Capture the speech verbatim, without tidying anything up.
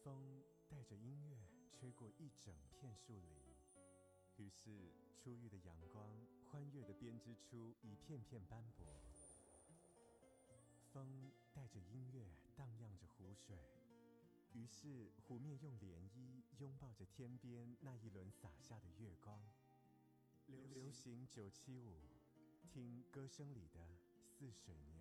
风带着音乐吹过一整片树林，于是初遇的阳光欢悦地编织出一片片斑驳。风带着音乐荡漾着湖水，于是湖面用涟漪拥抱着天边那一轮洒下的月光。流行九七五，听歌声里的似水